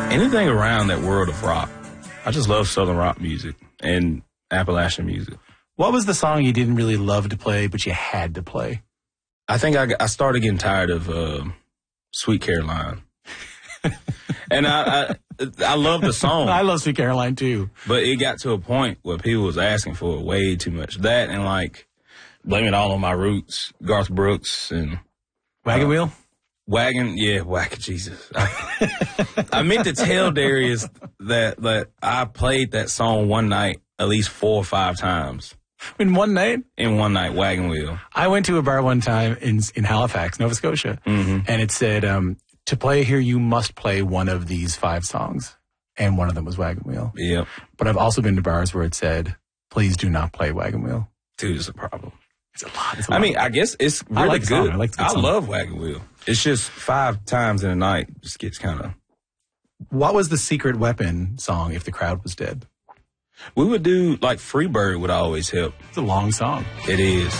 anything around that world of rock. I just love Southern rock music and Appalachian music. What was the song you didn't really love to play, but you had to play? I think I started getting tired of Sweet Caroline. And I love the song. I love Sweet Caroline too. But it got to a point where people was asking for way too much. That and like Blame It All on My Roots, Garth Brooks and Wagon Wheel? Wagon, Jesus. I meant to tell Darius that I played that song one night at least 4 or 5 times. In one night? In one night, Wagon Wheel. I went to a bar one time in Halifax, Nova Scotia, and it said, to play here, you must play one of these 5 songs. And one of them was Wagon Wheel. Yep. But I've also been to bars where it said, please do not play Wagon Wheel. Dude, it's a problem. It's a lot. I mean, I guess it's really like good. I love Wagon Wheel. It's just 5 times in a night. Just gets kind of... What was the Secret Weapon song if the crowd was dead? We would do, like, Freebird would always help. It's a long song. It is.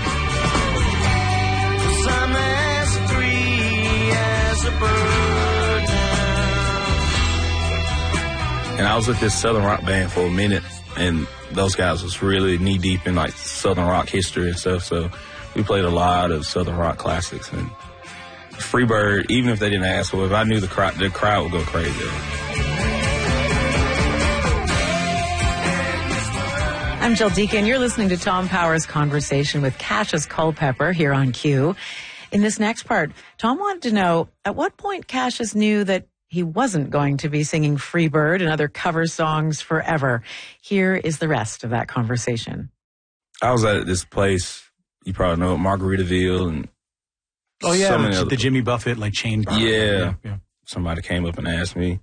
Some as free as a bird. And I was with this Southern rock band for a minute, and those guys was really knee-deep in, like, Southern rock history and stuff, so we played a lot of Southern rock classics. And Freebird, even if they didn't ask for it, if I knew the crowd would go crazy. I'm Jill Deacon. You're listening to Tom Power's conversation with Cassius Culpepper here on Q. In this next part, Tom wanted to know at what point Cassius knew that he wasn't going to be singing Freebird and other cover songs forever. Here is the rest of that conversation. I was at this place, you probably know it, Margaritaville, and the Jimmy Buffett like chain bar. Yeah. Somebody came up and asked me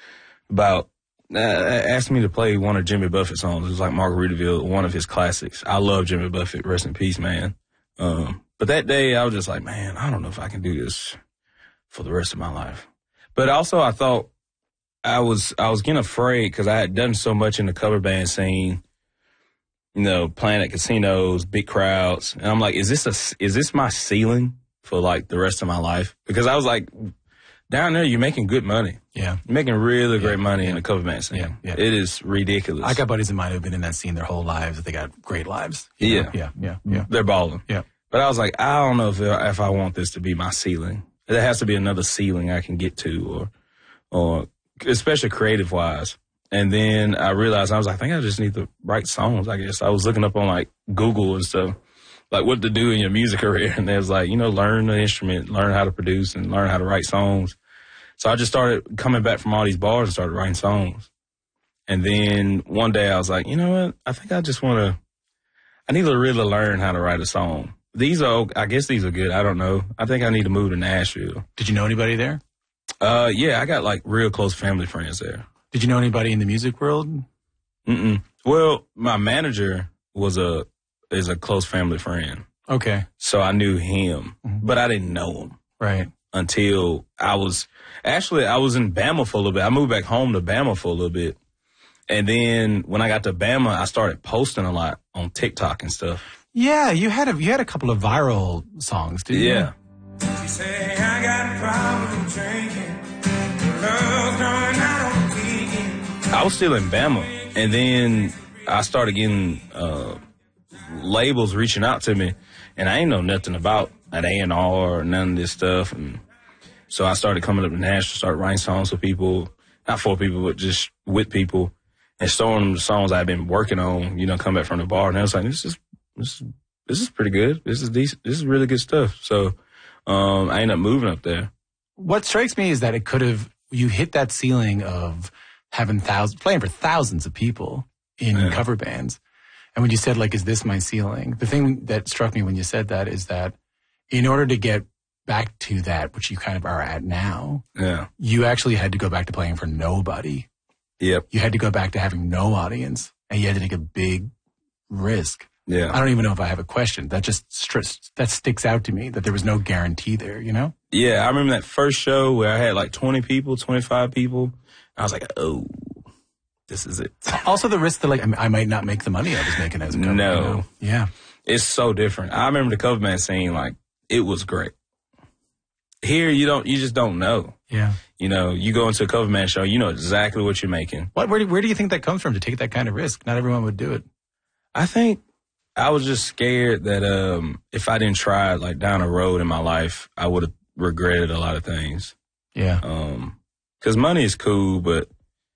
to play one of Jimmy Buffett's songs. It was like Margaritaville, one of his classics. I love Jimmy Buffett. Rest in peace, man. But that day I was just like, man, I don't know if I can do this for the rest of my life. But also I thought I was getting afraid because I had done so much in the cover band scene, you know, playing at casinos, big crowds. And I'm like, is this my ceiling for like the rest of my life? Because I was like, down there, you're making good money. Yeah. You're making really great money in the cover band scene. Yeah. It is ridiculous. I got buddies of mine who've been in that scene their whole lives. They got great lives. Yeah. They're balling. Yeah. But I was like, I don't know if I want this to be my ceiling. There has to be another ceiling I can get to, or especially creative-wise. And then I realized, I was like, I think I just need to write songs, I guess. I was looking up on, like, Google and stuff, like what to do in your music career. And there's like, you know, learn the instrument, learn how to produce, and learn how to write songs. So I just started coming back from all these bars and started writing songs. And then one day I was like, you know what? I think I need to really learn how to write a song. I guess these are good. I don't know. I think I need to move to Nashville. Did you know anybody there? Yeah, I got like real close family friends there. Did you know anybody in the music world? Well, my manager is a close family friend. Okay. So I knew him, but I didn't know him. Right. Until I was in Bama for a little bit. I moved back home to Bama for a little bit. And then when I got to Bama, I started posting a lot on TikTok and stuff. Yeah, you had a couple of viral songs, didn't you? Yeah. You say I got a problem drinking. Love going out on the weekend. I was still in Bama, and then I started getting labels reaching out to me, and I ain't know nothing about an A&R or none of this stuff. And so I started coming up to Nashville, started writing songs for people, not for people, but just with people, and showing them the songs I've been working on, you know, come back from the bar. And I was like, this is pretty good. This is decent. This is really good stuff. So I ended up moving up there. What strikes me is that you hit that ceiling of having playing for thousands of people in cover bands. And when you said, like, is this my ceiling? The thing that struck me when you said that is that in order to get back to that, which you kind of are at now, you actually had to go back to playing for nobody. Yep. You had to go back to having no audience, and you had to take a big risk. Yeah. I don't even know if I have a question. That just that sticks out to me, that there was no guarantee there, you know? Yeah, I remember that first show where I had like 20 people, 25 people. I was like, oh, this is it. Also the risk that, like, I might not make the money I was making as a cover. No. You know? Yeah. It's so different. I remember the cover band scene, like, it was great. here you just don't know. Yeah. You know, you go into a cover band show, you know exactly what you're making. Where do you think that comes from to take that kind of risk? Not everyone would do it. I think I was just scared that if I didn't try it, like down the road in my life, I would have regretted a lot of things. Yeah. Because money is cool, but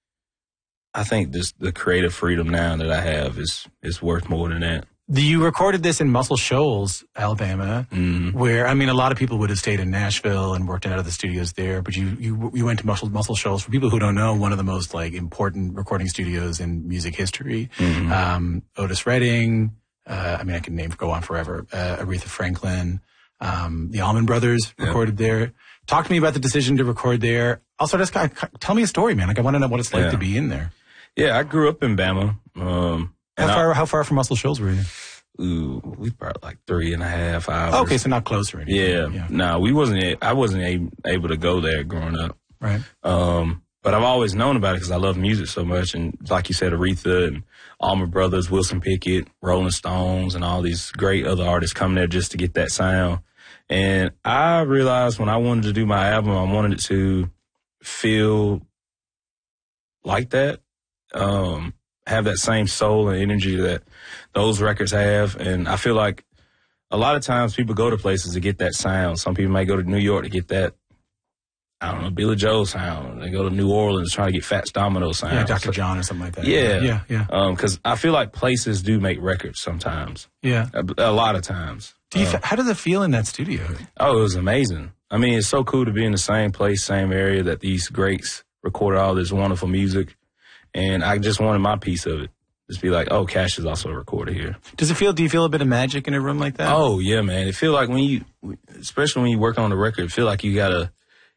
I think the creative freedom now that I have is worth more than that. You recorded this in Muscle Shoals, Alabama, where, I mean, a lot of people would have stayed in Nashville and worked out of the studios there, but you went to Muscle Shoals. For people who don't know, one of the most like important recording studios in music history. Otis Redding, I mean, I can go on forever. Aretha Franklin, the Allman Brothers recorded there. Talk to me about the decision to record there. Also, just tell me a story, man. Like, I want to know what it's like to be in there. Yeah, I grew up in Bama. How far from Muscle Shoals were you? Ooh, we probably like 3.5 hours. Okay, so not close or anything. Yeah. No, I wasn't able to go there growing up. Right. But I've always known about it because I love music so much. And like you said, Aretha and Allman Brothers, Wilson Pickett, Rolling Stones, and all these great other artists come there just to get that sound. And I realized when I wanted to do my album, I wanted it to feel like that. Have that same soul and energy that those records have. And I feel like a lot of times people go to places to get that sound. Some people might go to New York to get that, I don't know, Billy Joel sound. They go to New Orleans trying to get Fats Domino sound. Yeah, Dr. John or something like that. Yeah. Yeah. Because I feel like places do make records sometimes. Yeah. A lot of times. How does it feel in that studio? Oh, it was amazing. I mean, it's so cool to be in the same place, same area that these greats recorded all this wonderful music. And I just wanted my piece of it. Just be like, oh, Cash is also a recorder here. Do you feel a bit of magic in a room like that? Oh, yeah, man. It feel like especially when you work on the record, it feel like you gotta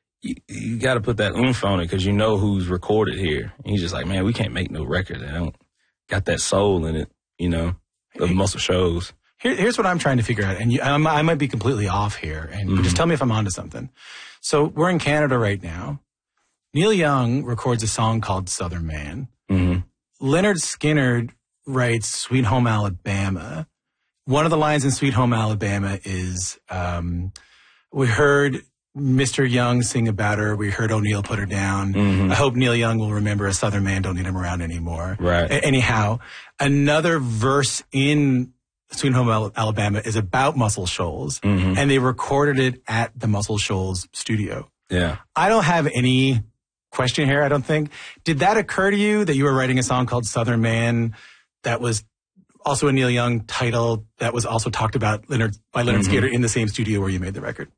put that oomph on it because you know who's recorded here. And you're just like, man, we can't make no record that don't got that soul in it, you know, of Muscle Shoals. Here's what I'm trying to figure out, and I might be completely off here, and just tell me if I'm onto something. So we're in Canada right now. Neil Young records a song called Southern Man. Leonard Skinner writes Sweet Home Alabama. One of the lines in Sweet Home Alabama is, we heard Mr. Young sing about her. We heard O'Neill put her down. I hope Neil Young will remember a Southern man, don't need him around anymore. Right. Anyhow, another verse in Sweet Home Alabama is about Muscle Shoals, and they recorded it at the Muscle Shoals studio. Yeah. I don't have any question here, I don't think. Did that occur to you that you were writing a song called Southern Man that was also a Neil Young title that was also talked about by Leonard Skinner in the same studio where you made the record?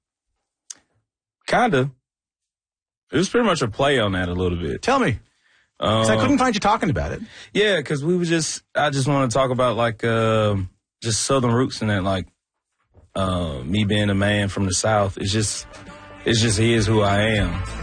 Kinda. It was pretty much a play on that a little bit. Tell me. Because I couldn't find you talking about it. Yeah, because I just want to talk about like just Southern roots and that, like me being a man from the South. It's just he is who I am.